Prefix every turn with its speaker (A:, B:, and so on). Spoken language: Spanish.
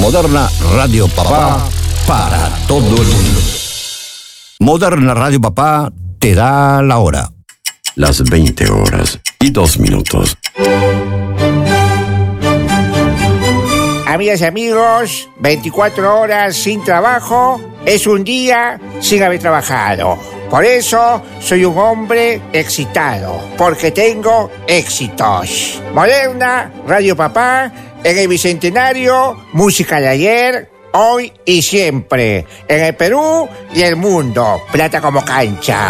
A: Moderna Radio Papá para todo el mundo. Moderna Radio Papá te da la hora.
B: Las 20:02.
C: Amigas y amigos, 24 horas sin trabajo es un día sin haber trabajado. Por eso soy un hombre excitado, porque tengo éxitos. Moderna Radio Papá, en el Bicentenario, música de ayer, hoy y siempre. En el Perú y el mundo, plata como cancha.